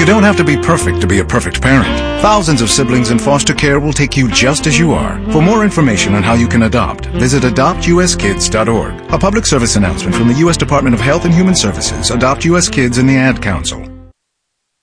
don't have to be perfect to be a perfect parent. Thousands of siblings in foster care will take you just as you are. For more information on how you can adopt, visit adoptuskids.org. A public service announcement from the U.S. Department of Health and Human Services, Adopt U.S. Kids, and the Ad Council.